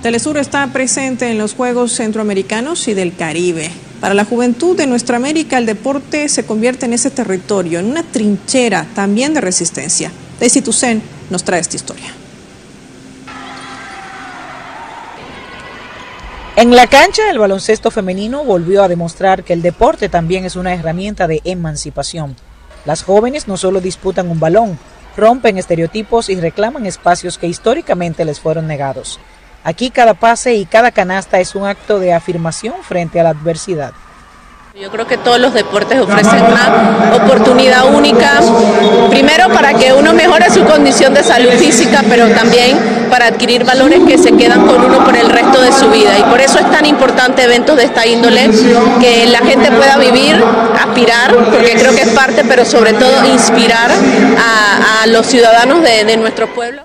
Telesur está presente en los Juegos Centroamericanos y del Caribe. Para la juventud de nuestra América, el deporte se convierte en ese territorio, en una trinchera también de resistencia. Daisy Toussaint nos trae esta historia. En la cancha, el baloncesto femenino volvió a demostrar que el deporte también es una herramienta de emancipación. Las jóvenes no solo disputan un balón, rompen estereotipos y reclaman espacios que históricamente les fueron negados. Aquí cada pase y cada canasta es un acto de afirmación frente a la adversidad. Yo creo que todos los deportes ofrecen una oportunidad única, primero para que uno mejore su condición de salud física, pero también para adquirir valores que se quedan con uno por el resto de su vida. Y por eso es tan importante eventos de esta índole, que la gente pueda vivir, aspirar, porque creo que es parte, pero sobre todo inspirar a los ciudadanos de nuestro pueblo.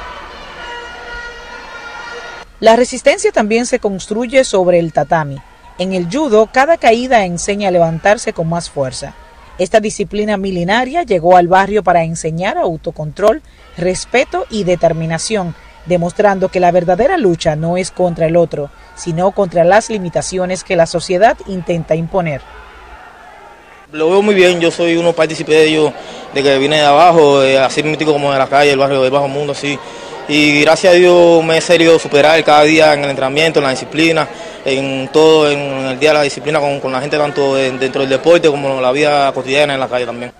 La resistencia también se construye sobre el tatami. En el judo, cada caída enseña a levantarse con más fuerza. Esta disciplina milenaria llegó al barrio para enseñar autocontrol, respeto y determinación, demostrando que la verdadera lucha no es contra el otro, sino contra las limitaciones que la sociedad intenta imponer. Lo veo muy bien, yo soy uno partícipe de ello, de que vine de abajo, así mítico como de la calle, el barrio del bajo mundo, así. Y gracias a Dios me he sabido superar cada día en el entrenamiento, en la disciplina, en todo, en el día de la disciplina con la gente, tanto dentro del deporte como en la vida cotidiana en la calle también.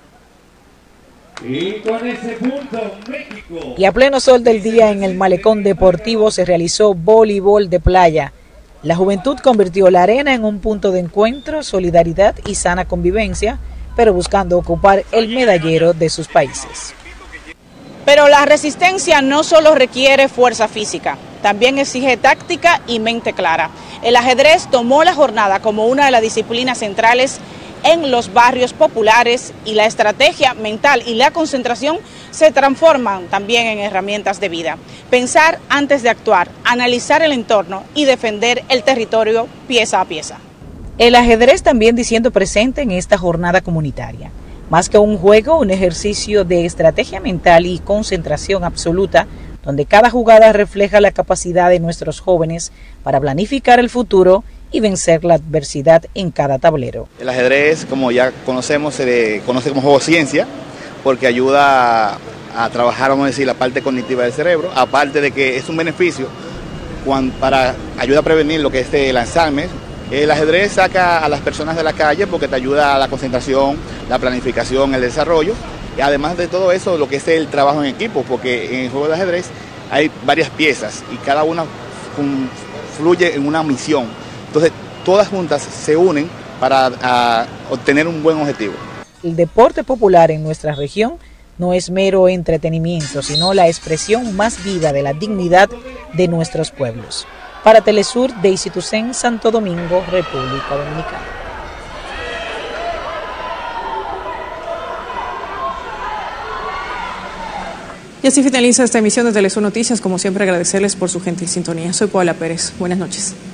Y con ese punto, México. Y a pleno sol del día en el malecón deportivo se realizó voleibol de playa. La juventud convirtió la arena en un punto de encuentro, solidaridad y sana convivencia, pero buscando ocupar el medallero de sus países. Pero la resistencia no solo requiere fuerza física, también exige táctica y mente clara. El ajedrez tomó la jornada como una de las disciplinas centrales en los barrios populares y la estrategia mental y la concentración se transforman también en herramientas de vida. Pensar antes de actuar, analizar el entorno y defender el territorio pieza a pieza. El ajedrez también diciendo presente en esta jornada comunitaria. Más que un juego, un ejercicio de estrategia mental y concentración absoluta, donde cada jugada refleja la capacidad de nuestros jóvenes para planificar el futuro y vencer la adversidad en cada tablero. El ajedrez, como ya conocemos, se le conoce como juego ciencia, porque ayuda a trabajar, vamos a decir, la parte cognitiva del cerebro, aparte de que es un beneficio para ayuda a prevenir lo que es el Alzheimer. El ajedrez saca a las personas de la calle porque te ayuda a la concentración, la planificación, el desarrollo, y además de todo eso, lo que es el trabajo en equipo, porque en el juego de ajedrez hay varias piezas y cada una fluye en una misión. Entonces, todas juntas se unen para obtener un buen objetivo. El deporte popular en nuestra región no es mero entretenimiento, sino la expresión más viva de la dignidad de nuestros pueblos. Para Telesur, Daisy Toussaint, Santo Domingo, República Dominicana. Y así finaliza esta emisión de Telesur Noticias. Como siempre, agradecerles por su gentil sintonía. Soy Paola Pérez. Buenas noches.